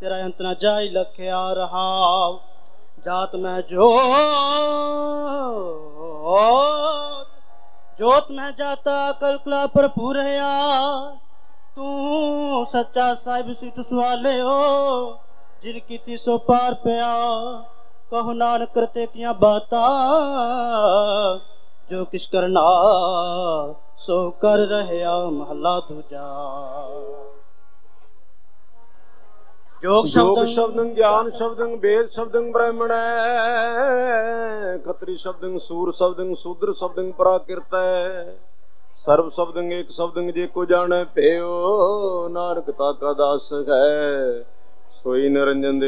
तेरा अंत न जाय लखया रहा। जात में जोत में जाता कलकला भरपूर है। तू सच्चा साहिब सीट सवाले हो जिनकी तीसो पार पया। कहो नानक करते किया बाता जो किस करना सो कर रहा। महला दूजा। योग शब्दं ज्ञान शब्दं वेद शब्दं ब्राह्मण खत्री शब्दं सूर शब्दं शूद्र शब्दं प्राकृत सर्व शब्दं एक शब्दं जे को जाने पेयो नानक ताका दास है सोई निरंजन।